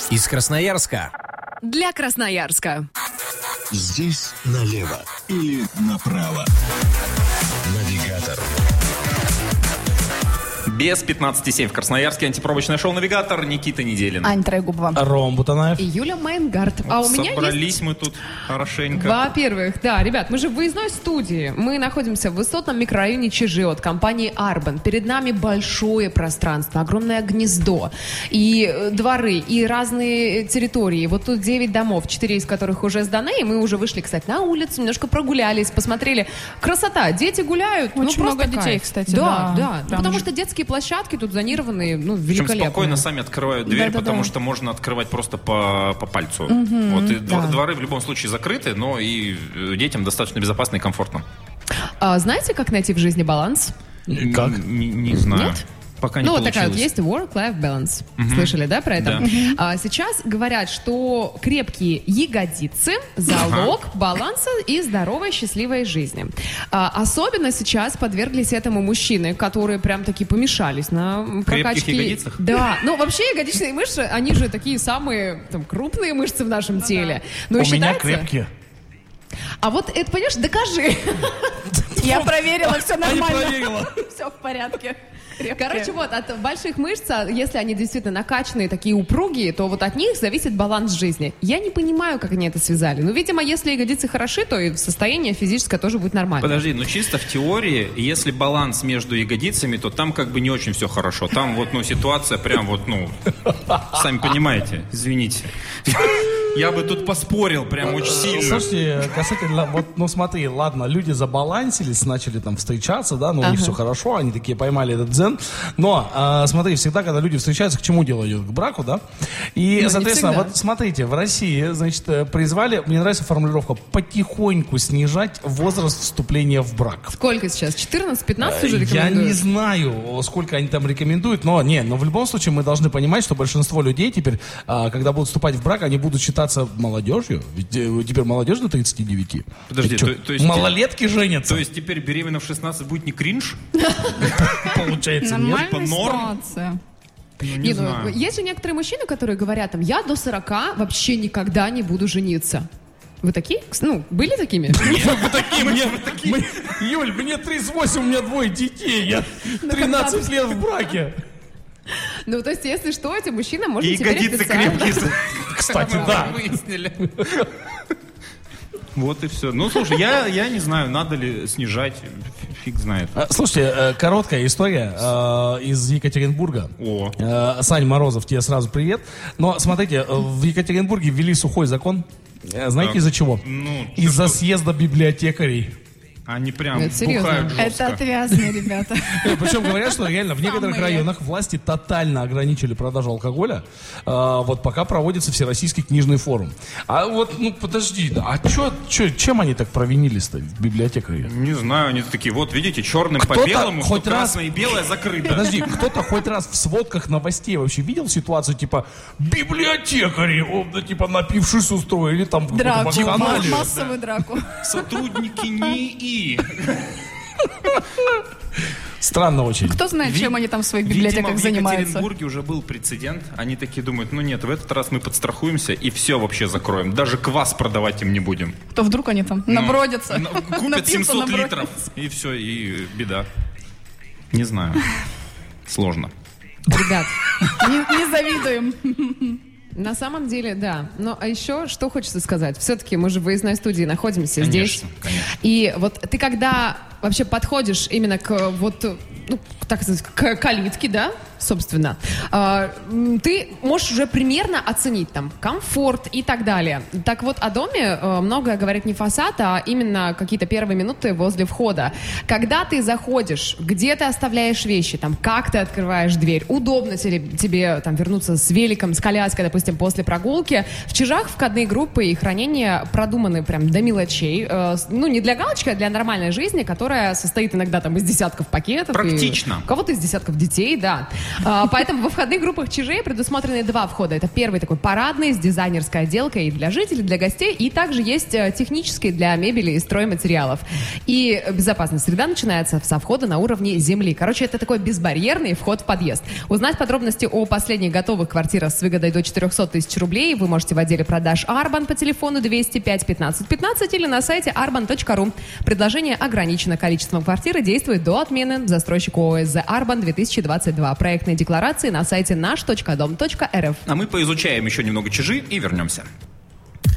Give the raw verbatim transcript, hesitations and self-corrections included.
Из Красноярска. Для Красноярска. Здесь налево или направо. Навигатор. Без пятнадцати семь в Красноярске. Антипробочное шоу «Навигатор». Никита Неделин. Ань Трегубова. Ром Бутанаев. И Юля Майнгард. Вот а у меня собрались есть... мы тут хорошенько. Во-первых, да, ребят, мы же в выездной студии. Мы находимся в высотном микрорайоне Чижи от компании Арбан. Перед нами большое пространство, огромное гнездо. И дворы, и разные территории. Вот тут девять домов, четыре из которых уже сданы. И мы уже вышли, кстати, на улицу, немножко прогулялись, посмотрели. Красота, дети гуляют. Очень ну, много просто детей, кайф. кстати. Да, Да, да. Ну, потому же... что детские площадки тут зонированы, ну, Причем великолепно. спокойно сами открывают дверь, Да-да-да. потому что можно открывать просто по, по пальцу. Угу, вот, и да. дворы в любом случае закрыты, но и детям достаточно безопасно и комфортно. А, знаете, как найти в жизни баланс? Как? Не, не знаю. Нет? Пока не ну, вот получилось. такая вот есть work-life balance. Мгм. Слышали, да, про это? Да. Мгм. А, сейчас говорят, что крепкие ягодицы – залог баланса и здоровой, счастливой жизни. А, особенно сейчас подверглись этому мужчины, которые прям таки помешались на прокачке. ягодицах? Да. Ну, вообще ягодичные мышцы, они же такие самые там, крупные мышцы в нашем теле. Но У меня считается- крепкие. А вот это, понимаешь, докажи. Я проверила, все А не нормально. проверила. Все в порядке. Короче, вот от больших мышц, если они действительно накачанные, такие упругие, то вот от них зависит баланс жизни. Я не понимаю, как они это связали. Но, видимо, если ягодицы хороши, то и состояние физическое тоже будет нормально. Подожди, ну чисто в теории, если баланс между ягодицами, то там как бы не очень все хорошо. Там вот, ну, ситуация прям вот, ну, сами понимаете, извините. Я бы тут поспорил прям очень сильно. Слушайте, касательно, вот, ну смотри, ладно, люди забалансились, начали там встречаться, да, но у них Ага. все хорошо, они такие поймали этот дзен. Но, а, смотри, всегда, когда люди встречаются, к чему дело идет? К браку, да? И, не соответственно, всегда. вот смотрите, в России, значит, э, призвали, мне нравится формулировка, потихоньку снижать возраст вступления в брак. Сколько сейчас? четырнадцать-пятнадцать уже Я рекомендуют? не знаю, сколько они там рекомендуют, но не, но в любом случае мы должны понимать, что большинство людей теперь, а, когда будут вступать в брак, они будут считаться молодежью. Ведь э, теперь молодежь до тридцати девяти. Подожди, Это то- чё, то есть- малолетки женятся? То есть теперь беременна в шестнадцать будет не кринж? Получается, нет? Нормальная Типа норм? ситуация. Ну, не Не, ну, знаю. есть же некоторые мужчины, которые говорят, там, я до сорока вообще никогда не буду жениться. Вы такие? Ну, были такими? Вы такие, мне, мы- Юль, мне тридцать восемь, у меня двое детей, я тринадцать лет в браке. Ну, то есть, если что, эти мужчины можно И теперь ягодицы официально- крепкие. Кстати, Мы да. выяснили. Вот и все. Ну, слушай, я, я не знаю, надо ли снижать, фиг знает. А, Слушайте, э, короткая история э, из Екатеринбурга. О. Э, Сань Морозов, тебе сразу привет. Но смотрите, э, в Екатеринбурге ввели сухой закон. Э, Знаете, Так. из-за чего? Ну, Из-за съезда библиотекарей. Они прям Это серьезно. бухают Это жестко. отвязные ребята. Причем говорят, что реально в некоторых Самые. районах власти тотально ограничили продажу алкоголя, а, вот пока проводится Всероссийский книжный форум. А вот, ну подожди, а чё, чё, чем они так провинились-то, библиотекари? Не знаю, они такие, вот видите, черным по Кто-то белому, хоть что раз- красное и белое закрыто. Подожди, кто-то хоть раз в сводках новостей вообще видел ситуацию, типа, библиотекари, о, да, типа, напившись устроили там какую-то Драку. вакханалию. Массовую драку. Сотрудники НИИ. Странно очень. Кто знает, Ви- чем они там в своих Видимо, библиотеках в занимаются. Екатеринбурге уже был прецедент. Они такие думают, ну нет, в этот раз мы подстрахуемся и все вообще закроем. Даже квас продавать им не будем. То вдруг они там Ну, набродятся. ну, Купят Напьются, семьсот набродятся. литров, и все, и беда. Не знаю. Сложно. Ребят, Не, не завидуем. на самом деле, да. Ну, а еще что хочется сказать? Все-таки мы же в выездной студии находимся Конечно, здесь. конечно. И вот ты когда вообще подходишь именно к вот, ну, так сказать, к калитке, да, собственно, а, м, ты можешь уже примерно оценить там комфорт и так далее. Так вот, о доме э, многое говорит не фасад, а именно какие-то первые минуты возле входа. Когда ты заходишь, где ты оставляешь вещи, там, как ты открываешь дверь, удобно тебе, тебе там вернуться с великом, с коляской, допустим, после прогулки. В Чижах входные группы и хранение продуманы прям до мелочей. Э, с- ну, не для галочки, а для нормальной жизни, которая состоит иногда там из десятков пакетов. и Практично. у кого-то из десятков детей, да. А, поэтому во входных группах чижей предусмотрены два входа. Это первый такой парадный с дизайнерской отделкой и для жителей, для гостей, и также есть э, технический для мебели и стройматериалов. И безопасная среда начинается со входа на уровне земли. Короче, это такой безбарьерный вход в подъезд. Узнать подробности о последних готовых квартирах с выгодой до четыреста тысяч рублей вы можете в отделе продаж Арбан по телефону двести пять пятнадцать пятнадцать или на сайте арбан точка ру. Предложение ограничено количеством квартир и действует до отмены. Застройщик ООО «СЗ Арбан» две тысячи двадцать два. Проектные декларации на сайте наш точка дом точка эр эф. А мы поизучаем еще немного чижи и вернемся.